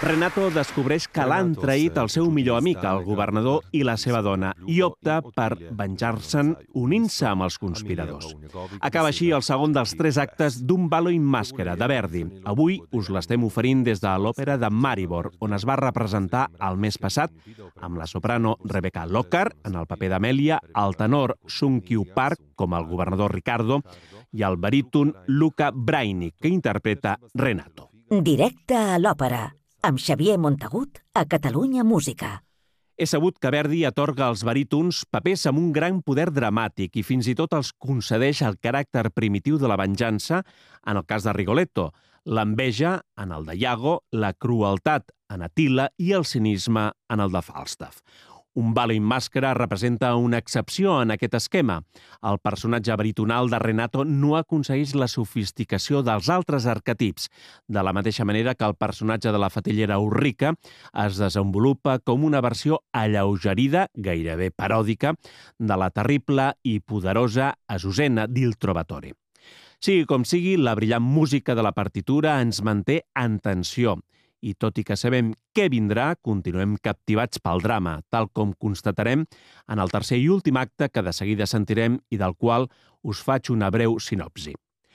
Renato descobreix que l'han traït el seu millor amic, el governador i la seva dona, i opta per venjar-se'n unint-se amb els conspiradors. Acaba així el segon dels 3 actes d'un Ballo in Maschera, de Verdi. Avui us l'estem oferint des de l'òpera de Maribor, on es va representar el mes passat amb la soprano Rebecca Lockar, en el paper d'Amèlia, el tenor Sung-Kyu Park, com el governador Ricardo, i el baríton Luca Brainic, que interpreta Renato. Directe a l'òpera, amb Xavier Montagut a Catalunya Música. He sabut que Verdi atorga als barítons papers amb un gran poder dramàtic i fins i tot els concedeix el caràcter primitiu de la venjança, en el cas de Rigoletto, l'enveja, en el de Iago, la crueltat, en Attila, i el cinisme, en el de Falstaff. Un Ballo in Maschera representa una excepció en aquest esquema. El personatge baritonal de Renato no aconsegueix la sofisticació dels altres arquetips, de la mateixa manera que el personatge de la fetillera Ulrica es desenvolupa com una versió alleugerida, gairebé paròdica, de la terrible i poderosa Azucena d'Il Trovatore. Sigui com sigui, la brillant música de la partitura ens manté en tensió, i tot i que sabem què vindrà, continuem captivats pel drama, tal com constatarem en el tercer i últim acte que de seguida sentirem i del qual us faig una breu sinopsi.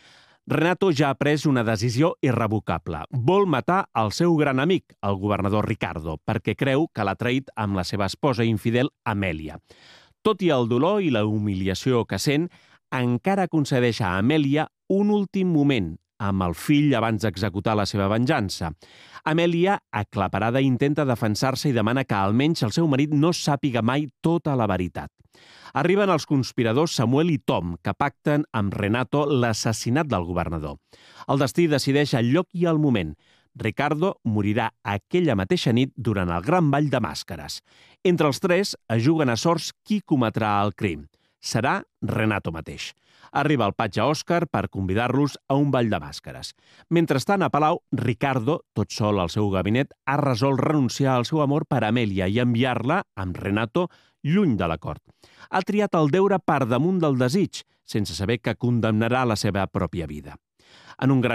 Renato ja ha pres una decisió irrevocable. Vol matar el seu gran amic, el governador Ricardo, perquè creu que l'ha traït amb la seva esposa infidel, Amèlia. Tot i el dolor i la humiliació que sent, encara concedeix a Amèlia un últim moment amb el fill abans d'executar la seva venjança. Amèlia, aclaparada, intenta defensar-se i demana que almenys el seu marit no sàpiga mai tota la veritat. Arriben els conspiradors Samuel i Tom, que pacten amb Renato l'assassinat del governador. El destí decideix el lloc i el moment. Ricardo morirà aquella mateixa nit durant el gran ball de màscares. Entre els 3 es juguen a sorts qui cometrà el crim. Serà Renato mateix. Arriba el patge Òscar per convidar-los a un ball de màscares. Mentrestant, a Palau, Ricardo, tot sol al seu gabinet, ha resolt renunciar al seu amor per Amèlia i enviar-la, amb Renato, lluny de la cort. Ha triat el deure per damunt del desig, sense saber que condemnarà la seva pròpia vida. En un gran